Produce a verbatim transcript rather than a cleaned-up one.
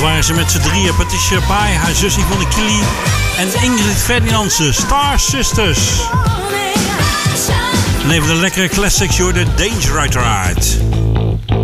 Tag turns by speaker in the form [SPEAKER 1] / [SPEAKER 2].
[SPEAKER 1] waren ze met z'n drieën. Patricia Pai, haar zus Yvonne Kili en Ingrid Ferdinandsen, Star Sisters. En even de lekkere classics, joh, de Danger Ride Ride.